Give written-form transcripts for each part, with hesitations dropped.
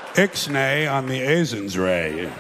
Ixnay on the Azensray.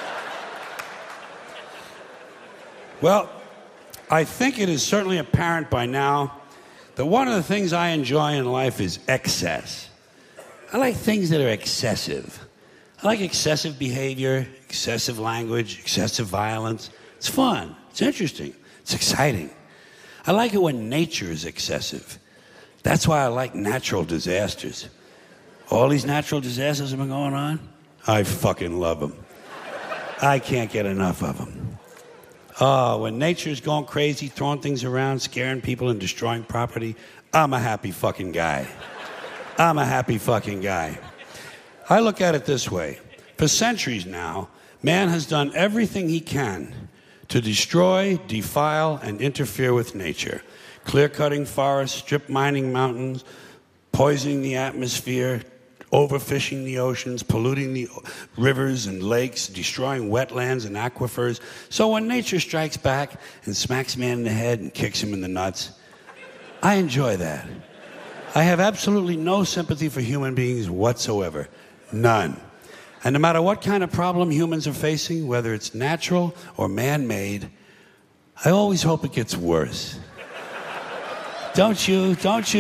Well, I think it is certainly apparent by now that one of the things I enjoy in life is excess. I like things that are excessive. I like excessive behavior, excessive language, excessive violence. It's fun. It's interesting. It's exciting. I like it when nature is excessive. That's why I like natural disasters. All these natural disasters have been going on. I fucking love them. I can't get enough of them. Oh, when nature's going crazy, throwing things around, scaring people and destroying property, I'm a happy fucking guy. I'm a happy fucking guy. I look at it this way. For centuries now, man has done everything he can to destroy, defile, and interfere with nature. Clear-cutting forests, strip mining mountains, poisoning the atmosphere, overfishing the oceans, polluting the rivers and lakes, destroying wetlands and aquifers. So when nature strikes back and smacks man in the head and kicks him in the nuts, I enjoy that. I have absolutely no sympathy for human beings whatsoever. None. And no matter what kind of problem humans are facing, whether it's natural or man-made, I always hope it gets worse. Don't you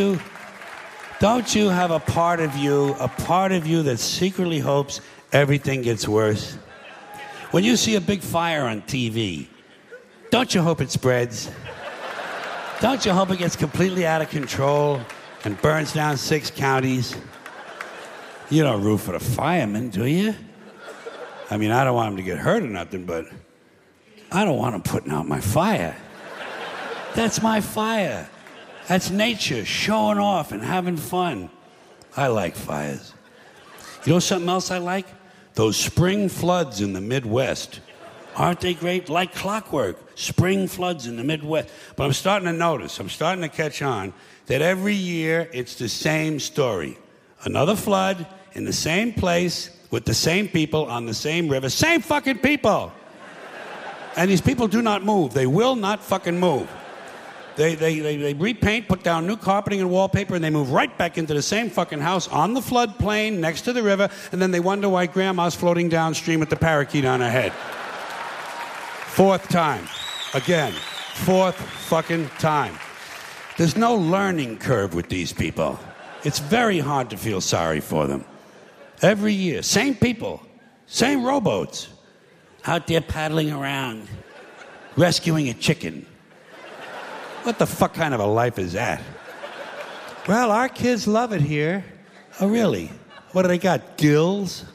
have a part of you that secretly hopes everything gets worse? When you see a big fire on TV, don't you hope it spreads? Don't you hope it gets completely out of control and burns down 6 counties? You don't root for the firemen, do you? I mean, I don't want them to get hurt or nothing, but I don't want them putting out my fire. That's my fire. That's nature showing off and having fun. I like fires. You know something else I like? Those spring floods in the Midwest. Aren't they great? Like clockwork. Spring floods in the Midwest. But I'm starting to notice, I'm starting to catch on, that every year it's the same story. Another flood in the same place with the same people on the same river. Same fucking people! And these people do not move. They will not fucking move. They repaint, put down new carpeting and wallpaper, and they move right back into the same fucking house on the floodplain next to the river, and then they wonder why grandma's floating downstream with the parakeet on her head. 4th time. Again. 4th fucking time. There's no learning curve with these people. It's very hard to feel sorry for them. Every year, same people, same rowboats, out there paddling around, rescuing a chicken. What the fuck kind of a life is that? Well, our kids love it here. Oh, really? What do they got, gills?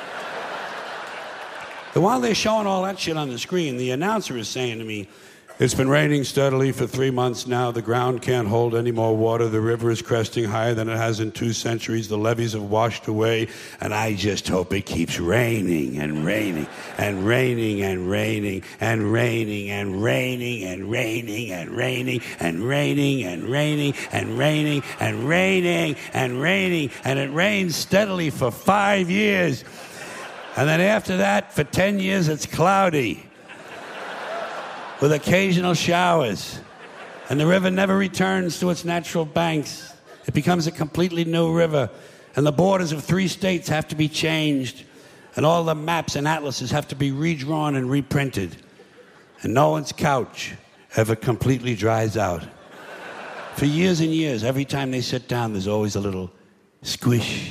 And while they're showing all that shit on the screen, the announcer is saying to me, "It's been raining steadily for 3 months now. The ground can't hold any more water. The river is cresting higher than it has in 2 centuries. The levees have washed away. And I just hope it keeps raining and raining and raining and raining and raining and raining and raining and raining and raining and raining and raining and raining and raining. And it rains steadily for 5 years. And then after that, for 10 years, it's cloudy, with occasional showers. And the river never returns to its natural banks. It becomes a completely new river. And the borders of 3 states have to be changed. And all the maps and atlases have to be redrawn and reprinted. And no one's couch ever completely dries out. For years and years, every time they sit down, there's always a little squish.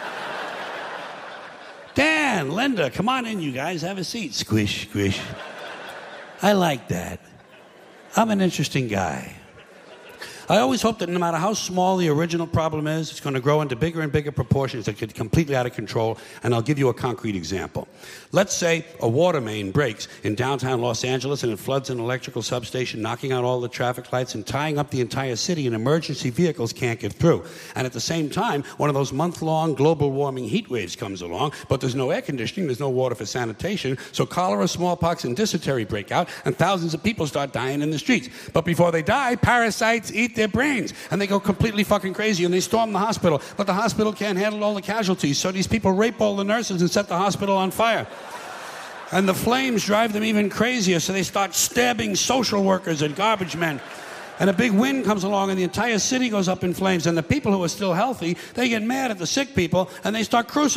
Dan, Linda, come on in, you guys. Have a seat. Squish, squish. I like that. I'm an interesting guy. I always hope that no matter how small the original problem is, it's going to grow into bigger and bigger proportions that get completely out of control. And I'll give you a concrete example. Let's say a water main breaks in downtown Los Angeles and it floods an electrical substation, knocking out all the traffic lights and tying up the entire city, and emergency vehicles can't get through. And at the same time, one of those month-long global warming heat waves comes along, but there's no air conditioning, there's no water for sanitation, so cholera, smallpox, and dysentery break out, and thousands of people start dying in the streets. But before they die, parasites eat their brains, and they go completely fucking crazy, and they storm the hospital, but the hospital can't handle all the casualties, so these people rape all the nurses and set the hospital on fire. And the flames drive them even crazier, so they start stabbing social workers and garbage men. And a big wind comes along, and the entire city goes up in flames, and the people who are still healthy, they get mad at the sick people, and they start crucifying